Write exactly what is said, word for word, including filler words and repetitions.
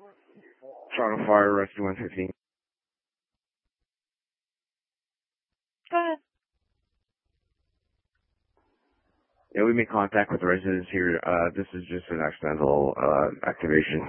Toronto Fire Rescue one fifteen. Go ahead. Yeah, we made contact with the residents here. Uh, this is just an accidental, uh, activation.